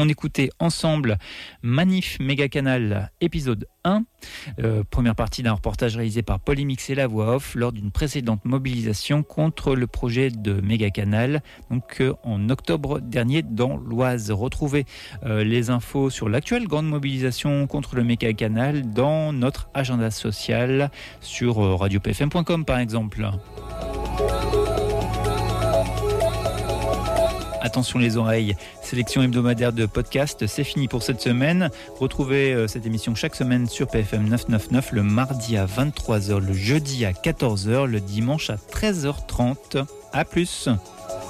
On écoutait ensemble Manif Mégacanal épisode 1, première partie d'un reportage réalisé par Polymix et la voix off lors d'une précédente mobilisation contre le projet de Mégacanal, donc en octobre dernier dans l'Oise. Retrouvez les infos sur l'actuelle grande mobilisation contre le Mégacanal dans notre agenda social sur radiopfm.com par exemple. Attention les oreilles, sélection hebdomadaire de podcast, c'est fini pour cette semaine. Retrouvez cette émission chaque semaine sur PFM 999, le mardi à 23h, le jeudi à 14h, le dimanche à 13h30. A plus.